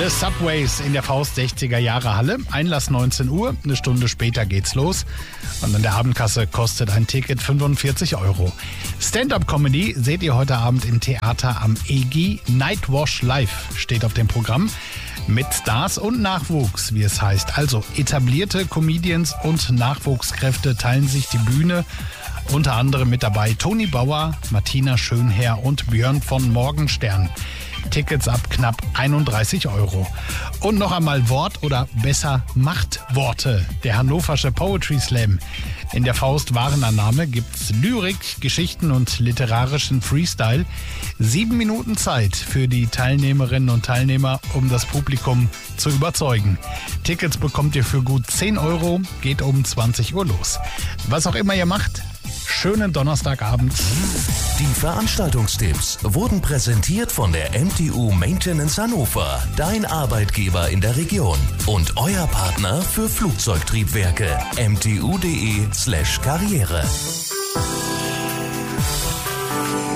The Subways in der Faust 60er Jahre Halle. Einlass 19 Uhr, eine Stunde später geht's los. Und an der Abendkasse kostet ein Ticket 45 €. Stand-up-Comedy seht ihr heute Abend im Theater am EGI. Nightwash Live steht auf dem Programm. Mit Stars und Nachwuchs, wie es heißt. Also etablierte Comedians und Nachwuchskräfte teilen sich die Bühne. Unter anderem mit dabei Toni Bauer, Martina Schönherr und Björn von Morgenstern. Tickets ab knapp 31 €. Und noch einmal Wort oder besser Machtworte. Der Hannoversche Poetry Slam. In der Faust Warenannahme gibt's Lyrik, Geschichten und literarischen Freestyle. 7 Minuten Zeit für die Teilnehmerinnen und Teilnehmer, um das Publikum zu überzeugen. Tickets bekommt ihr für gut 10 €, geht um 20 Uhr los. Was auch immer ihr macht, schönen Donnerstagabend. Die Veranstaltungstipps wurden präsentiert von der MTU Maintenance Hannover, dein Arbeitgeber in der Region und euer Partner für Flugzeugtriebwerke. mtu.de/karriere.